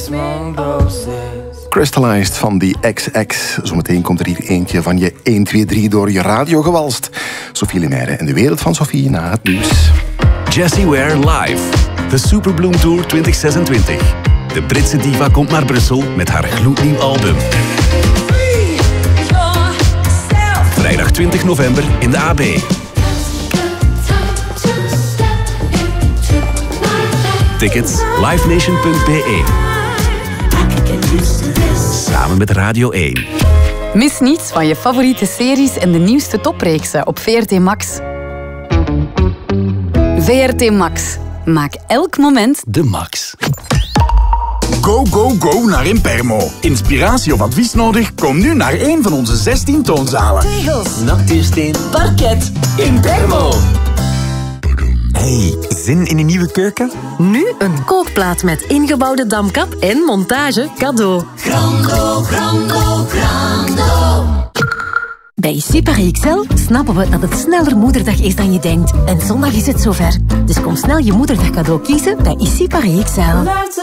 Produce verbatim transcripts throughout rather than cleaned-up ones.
Crystallized van die X X. Zometeen komt er hier eentje van je een twee drie door je radio gewalst. Sophie Lemaire en de wereld van Sophie na het nieuws. Jessie Ware live. De Superbloom Tour twintig zesentwintig. De Britse diva komt naar Brussel met haar gloednieuw album. Vrijdag twintig november in de A B. Tickets livenation punt b e. Samen met Radio één. Mis niets van je favoriete series en de nieuwste topreeksen op V R T Max. V R T Max. Maak elk moment de max. Go, go, go naar Impermo. Inspiratie of advies nodig? Kom nu naar een van onze zestien toonzalen. Tegels, natuursteen, parket, Impermo. Hey, zin in een nieuwe keuken? Nu een kookplaat met ingebouwde damkap en montage cadeau. Grando, grando, grando. Bij Ici Paris X L snappen we dat het sneller moederdag is dan je denkt. En zondag is het zover. Dus kom snel je moederdag cadeau kiezen bij Ici Paris X L.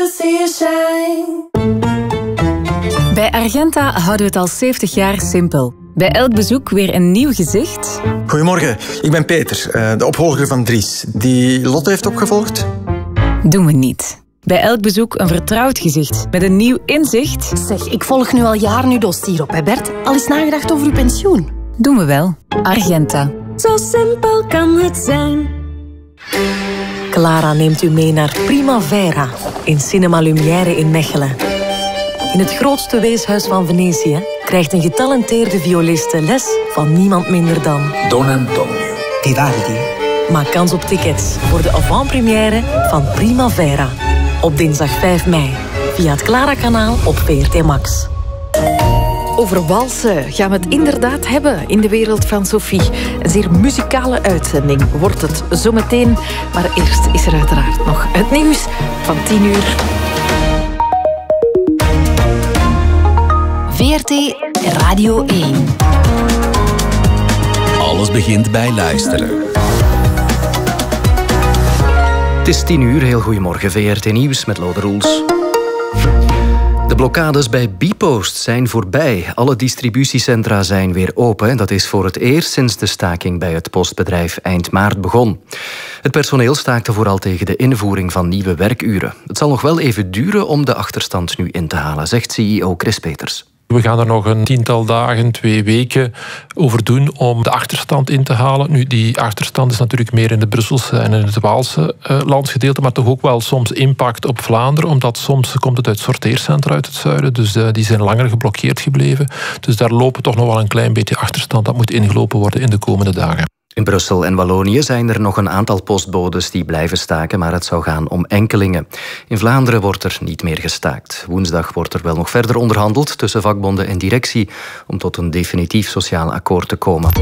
Bij Argenta houden we het al zeventig jaar simpel. Bij elk bezoek weer een nieuw gezicht. Goedemorgen, ik ben Peter, de opvolger van Dries. Die Lotte heeft opgevolgd? Doen we niet. Bij elk bezoek een vertrouwd gezicht met een nieuw inzicht. Zeg, ik volg nu al jaren uw dossier op, hè Bert? Al eens nagedacht over uw pensioen? Doen we wel. Argenta. Zo simpel kan het zijn. Clara neemt u mee naar Primavera in Cinema Lumière in Mechelen. In het grootste weeshuis van Venetië krijgt een getalenteerde violiste les van niemand minder dan Don Antonio Vivaldi. Maak kans op tickets voor de avant-première van Primavera. Op dinsdag vijf mei via het Clara-kanaal op V R T Max. Over walsen gaan we het inderdaad hebben in de wereld van Sophie. Een zeer muzikale uitzending wordt het zometeen. Maar eerst is er uiteraard nog het nieuws van tien uur. V R T Radio één. Alles begint bij luisteren. Het is tien uur, heel goedemorgen. V R T Nieuws met Lode Roels. De blokkades bij Bpost zijn voorbij. Alle distributiecentra zijn weer open. Dat is voor het eerst sinds de staking bij het postbedrijf eind maart begon. Het personeel staakte vooral tegen de invoering van nieuwe werkuren. Het zal nog wel even duren om de achterstand nu in te halen, zegt C E O Chris Peters. We gaan er nog een tiental dagen, twee weken over doen om de achterstand in te halen. Nu, die achterstand is natuurlijk meer in de Brusselse en in het Waalse uh, landsgedeelte, maar toch ook wel soms impact op Vlaanderen, omdat soms komt het uit sorteercentra uit het zuiden, dus uh, die zijn langer geblokkeerd gebleven. Dus daar lopen toch nog wel een klein beetje achterstand. Dat moet ingelopen worden in de komende dagen. In Brussel en Wallonië zijn er nog een aantal postbodes die blijven staken, maar het zou gaan om enkelingen. In Vlaanderen wordt er niet meer gestaakt. Woensdag wordt er wel nog verder onderhandeld tussen vakbonden en directie om tot een definitief sociaal akkoord te komen.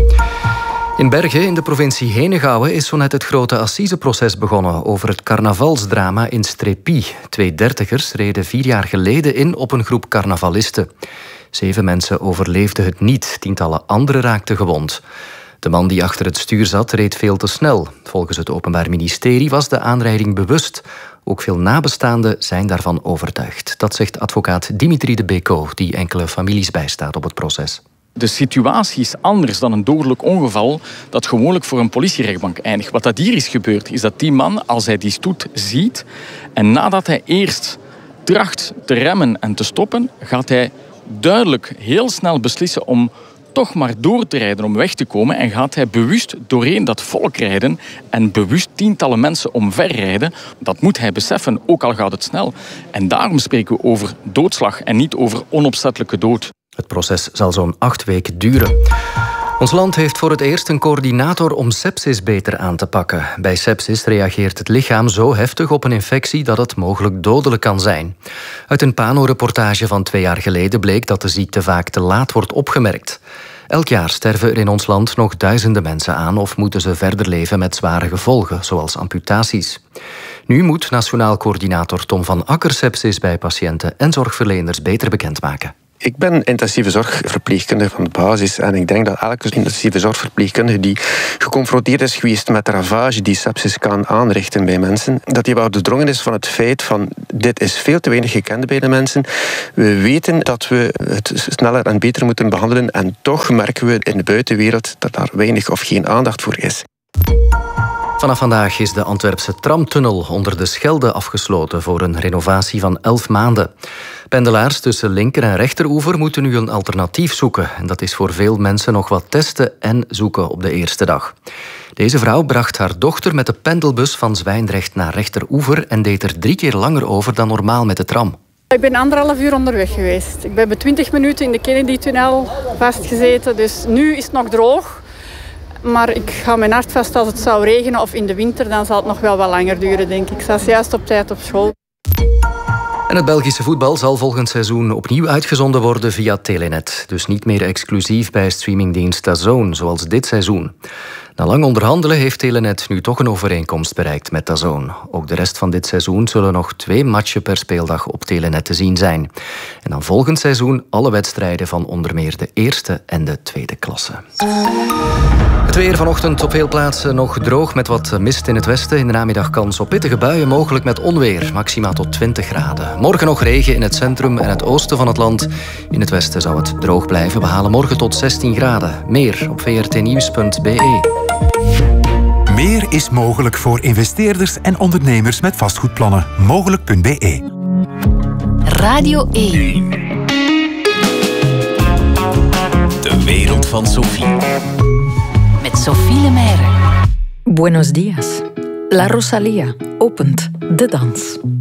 In Bergen, in de provincie Henegouwen, is zo net het grote assiseproces begonnen over het carnavalsdrama in Strépy. Twee dertigers reden vier jaar geleden in op een groep carnavalisten. Zeven mensen overleefden het niet, tientallen anderen raakten gewond. De man die achter het stuur zat, reed veel te snel. Volgens het Openbaar Ministerie was de aanrijding bewust. Ook veel nabestaanden zijn daarvan overtuigd. Dat zegt advocaat Dimitri de Beko, die enkele families bijstaat op het proces. De situatie is anders dan een dodelijk ongeval dat gewoonlijk voor een politierechtbank eindigt. Wat dat hier is gebeurd, is dat die man, als hij die stoet ziet en nadat hij eerst tracht te remmen en te stoppen, gaat hij duidelijk heel snel beslissen om toch maar door te rijden, om weg te komen, en gaat hij bewust doorheen dat volk rijden en bewust tientallen mensen omverrijden. Dat moet hij beseffen, ook al gaat het snel. En daarom spreken we over doodslag en niet over onopzettelijke dood. Het proces zal zo'n acht weken duren. Ons land heeft voor het eerst een coördinator om sepsis beter aan te pakken. Bij sepsis reageert het lichaam zo heftig op een infectie dat het mogelijk dodelijk kan zijn. Uit een Pano-reportage van twee jaar geleden bleek dat de ziekte vaak te laat wordt opgemerkt. Elk jaar sterven er in ons land nog duizenden mensen aan of moeten ze verder leven met zware gevolgen, zoals amputaties. Nu moet Nationaal Coördinator Tom van Akker sepsis bij patiënten en zorgverleners beter bekendmaken. Ik ben intensieve zorgverpleegkundige van de basis en ik denk dat elke intensieve zorgverpleegkundige die geconfronteerd is geweest met de ravage die sepsis kan aanrichten bij mensen, dat hij wel doordrongen is van het feit van dit is veel te weinig gekend bij de mensen. We weten dat we het sneller en beter moeten behandelen en toch merken we in de buitenwereld dat daar weinig of geen aandacht voor is. Vanaf vandaag is de Antwerpse tramtunnel onder de Schelde afgesloten voor een renovatie van elf maanden. Pendelaars tussen linker- en rechteroever moeten nu een alternatief zoeken. En dat is voor veel mensen nog wat testen en zoeken op de eerste dag. Deze vrouw bracht haar dochter met de pendelbus van Zwijndrecht naar rechteroever en deed er drie keer langer over dan normaal met de tram. Ik ben anderhalf uur onderweg geweest. Ik ben bij twintig minuten in de Kennedy-tunnel vastgezeten, dus nu is het nog droog. Maar ik ga mijn hart vast als het zou regenen of in de winter, dan zal het nog wel wat langer duren, denk ik. Ik sta juist op tijd op school. En het Belgische voetbal zal volgend seizoen opnieuw uitgezonden worden via Telenet. Dus niet meer exclusief bij streamingdienst DAZN, zoals dit seizoen. Na lang onderhandelen heeft Telenet nu toch een overeenkomst bereikt met DAZN. Ook de rest van dit seizoen zullen nog twee matchen per speeldag op Telenet te zien zijn. En dan volgend seizoen alle wedstrijden van onder meer de eerste en de tweede klasse. Het weer vanochtend op veel plaatsen nog droog met wat mist in het westen. In de namiddag kans op pittige buien, mogelijk met onweer. Maximaal tot twintig graden. Morgen nog regen in het centrum en het oosten van het land. In het westen zou het droog blijven. We halen morgen tot zestien graden. Meer op v r t nieuws punt b e. Meer is mogelijk voor investeerders en ondernemers met vastgoedplannen. Mogelijk punt b e. Radio één. De wereld van Sophie. Met Sophie Lemaire. Buenos dias. La Rosalia opent de dans.